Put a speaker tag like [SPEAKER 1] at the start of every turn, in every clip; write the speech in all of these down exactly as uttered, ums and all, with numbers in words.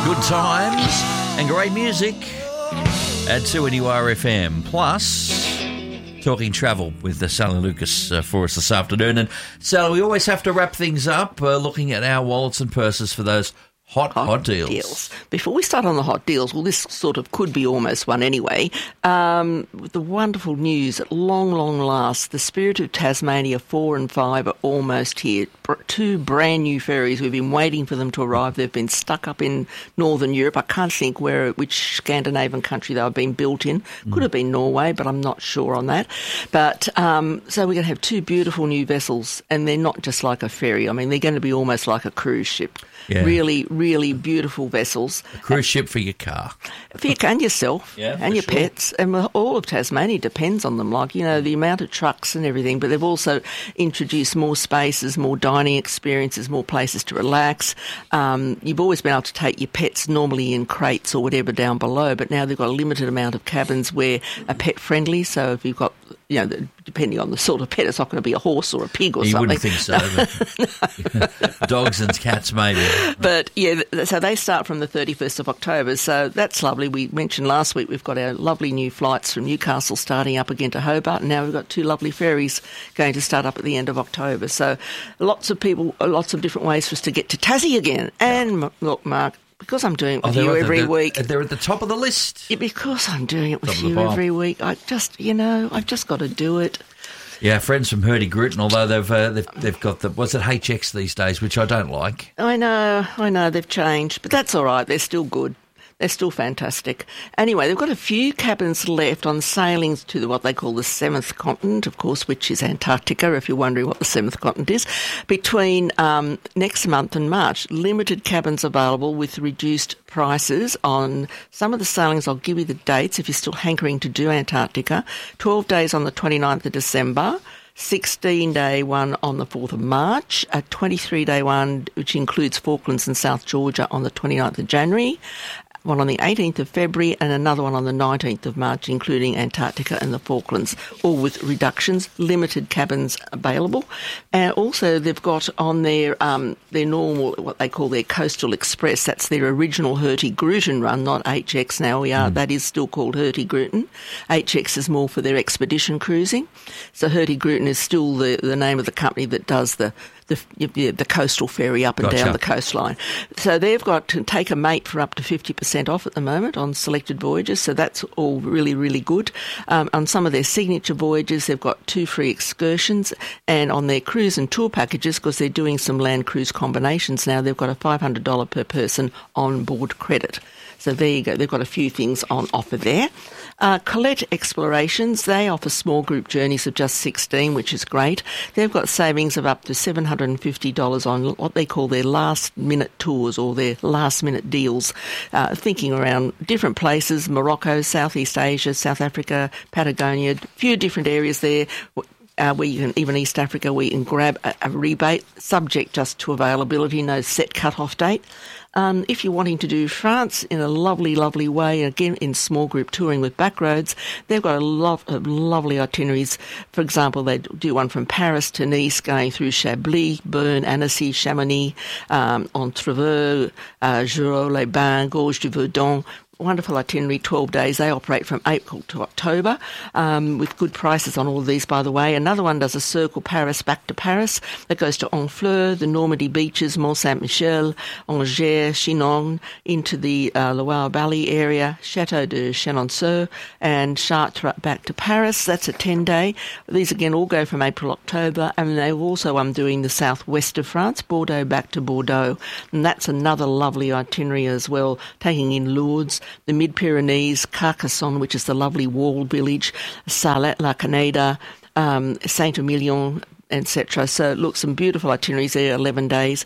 [SPEAKER 1] Good times and great music at two N U R F M. Plus, talking travel with uh, Sally Lucas uh, for us this afternoon. And Sally, we always have to wrap things up uh, looking at our wallets and purses for those Hot, hot, hot deals. deals.
[SPEAKER 2] Before we start on the hot deals, well, this sort of could be almost one anyway. Um, with the wonderful news, at long, long last, the Spirit of Tasmania four and five are almost here. Two brand new ferries. We've been waiting for them to arrive. They've been stuck up in Northern Europe. I can't think where, which Scandinavian country they've been built in. Mm. Could have been Norway, but I'm not sure on that. But um, so we're going to have two beautiful new vessels, and they're not just like a ferry. I mean, they're going to be almost like a cruise ship. Yeah. Really, really beautiful vessels.
[SPEAKER 1] A cruise ship for your car.
[SPEAKER 2] For your car and yourself
[SPEAKER 1] yeah,
[SPEAKER 2] and your
[SPEAKER 1] sure.
[SPEAKER 2] pets. And all of Tasmania depends on them, like, you know, the amount of trucks and everything. But they've also introduced more spaces, more dining experiences, more places to relax. Um, you've always been able to take your pets normally in crates or whatever down below, but now they've got a limited amount of cabins where are pet-friendly. So if you've got, you know, depending on the sort of pet, it's not going to be a horse or a pig or
[SPEAKER 1] you
[SPEAKER 2] something.
[SPEAKER 1] You wouldn't think so. But dogs and cats, maybe.
[SPEAKER 2] But, yeah, so they start from the thirty-first of October, so that's lovely. We mentioned last week we've got our lovely new flights from Newcastle starting up again to Hobart, and now we've got two lovely ferries going to start up at the end of October. So lots of people, lots of different ways for us to get to Tassie again. And, look, Mark, because I'm doing it with oh, you every
[SPEAKER 1] the,
[SPEAKER 2] week.
[SPEAKER 1] They're at the top of the list.
[SPEAKER 2] Yeah, because I'm doing it with you every week, I just, you know, I've just got to do it.
[SPEAKER 1] Yeah, friends from Hurtigruten, although they've, uh, they've they've got the, what's it, H X these days, which I don't like.
[SPEAKER 2] I know, I know, they've changed, but that's all right, they're still good. They're still fantastic. Anyway, they've got a few cabins left on sailings to the, what they call the seventh continent, of course, which is Antarctica, if you're wondering what the seventh continent is, between um, next month and March. Limited cabins available with reduced prices on some of the sailings. I'll give you the dates if you're still hankering to do Antarctica. twelve days on the twenty-ninth of December. sixteen-day one on the fourth of March, a twenty-three-day one which includes Falklands and South Georgia on the twenty-ninth of January, one on the eighteenth of February and another one on the nineteenth of March, including Antarctica and the Falklands, all with reductions, limited cabins available. And also they've got on their um, their normal, what they call their Coastal Express, that's their original Hurtigruten run, not H X now. We are, mm. That is still called Hurtigruten. H X is more for their expedition cruising. So Hurtigruten is still the, the name of the company that does the The, the coastal ferry up and gotcha. down the coastline. So they've got to take a mate for up to fifty percent off at the moment on selected voyages, so that's all really, really good. Um, on some of their signature voyages, they've got two free excursions, and on their cruise and tour packages, because they're doing some land cruise combinations now, they've got a five hundred dollars per person on board credit. So there you go. They've got a few things on offer there. Uh, Colette Explorations, they offer small group journeys of just sixteen, which is great. They've got savings of up to seven hundred fifty dollars on what they call their last-minute tours or their last-minute deals, uh, thinking around different places, Morocco, Southeast Asia, South Africa, Patagonia, a few different areas there. Uh, where you can, even East Africa, where you can grab a, a rebate, subject just to availability, no set cut-off date. Um, if you're wanting to do France in a lovely, lovely way, again in small group touring with Backroads, they've got a lot of lovely itineraries. For example, they do one from Paris to Nice, going through Chablis, Bern, Annecy, Chamonix, um, Entreveux, uh, Juro-les-Bains, Gorges du Verdon. Wonderful itinerary, twelve days. They operate from April to October, um, with good prices on all of these, by the way. Another one does a circle Paris back to Paris that goes to Honfleur, the Normandy beaches, Mont-Saint-Michel, Angers, Chinon, into the uh, Loire Valley area, Chateau de Chenonceau, and Chartres back to Paris. That's a ten-day. These, again, all go from April, October, and they're also um, doing the southwest of France, Bordeaux back to Bordeaux, and that's another lovely itinerary as well, taking in Lourdes, the Mid-Pyrenees, Carcassonne, which is the lovely wall village, Salet-la-Canada, um, Saint-Emilion, et cetera. So, look, some beautiful itineraries there, eleven days.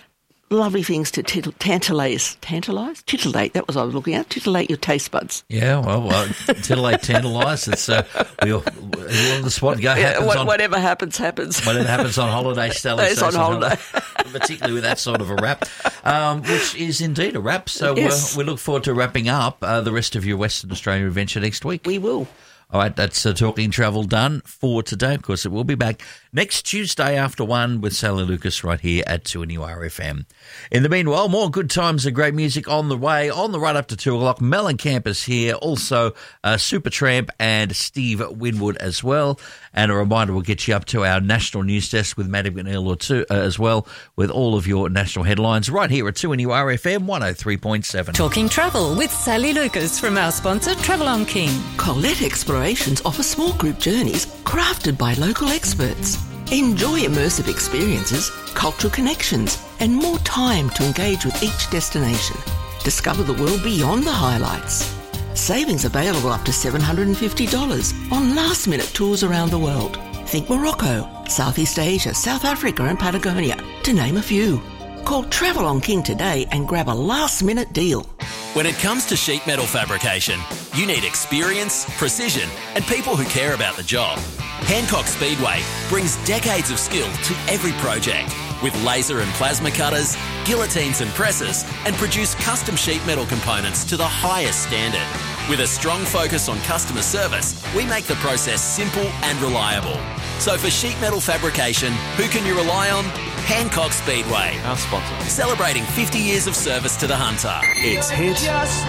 [SPEAKER 2] Lovely things to titil- tantalise. Tantalise? Titillate, that was what I was looking at. Titillate your taste buds.
[SPEAKER 1] Yeah, well, well titillate, tantalise. It's uh, we all, we're on the spot. Go,
[SPEAKER 2] yeah, what,
[SPEAKER 1] on,
[SPEAKER 2] whatever happens, happens.
[SPEAKER 1] Whatever happens on holiday, Stella.
[SPEAKER 2] It's on holiday.
[SPEAKER 1] Particularly with that sort of a wrap, um, which is indeed a wrap. So
[SPEAKER 2] yes.
[SPEAKER 1] uh, we look forward to wrapping up uh, the rest of your Western Australia adventure next week.
[SPEAKER 2] We will.
[SPEAKER 1] All right, that's uh, Talking Travel done for today. Of course, it will be back next Tuesday after one with Sally Lucas right here at two N U R F M. In the meanwhile, more good times and great music on the way, on the run up to two o'clock. Mellencamp is here, also uh, Supertramp and Steve Winwood as well. And a reminder, we'll get you up to our national news desk with Maddie McNeil or two, uh, as well, with all of your national headlines right here at two N U R F M one oh three point seven.
[SPEAKER 3] Talking travel with Sally Lucas from our sponsor, Travel on King.
[SPEAKER 2] Colette Explorations offer small group journeys crafted by local experts. Enjoy immersive experiences, cultural connections, and more time to engage with each destination. Discover the world beyond the highlights. Savings available up to seven hundred fifty dollars on last-minute tours around the world. Think Morocco, Southeast Asia, South Africa and Patagonia, to name a few. Call Travel on King today and grab a last-minute deal.
[SPEAKER 4] When it comes to sheet metal fabrication, you need experience, precision, and people who care about the job. Hancock Speedway brings decades of skill to every project with laser and plasma cutters, guillotines and presses, and produce custom sheet metal components to the highest standard. With a strong focus on customer service, we make the process simple and reliable. So for sheet metal fabrication, who can you rely on? Hancock Speedway.
[SPEAKER 5] Our sponsor.
[SPEAKER 4] Celebrating fifty years of service to the Hunter. It's hit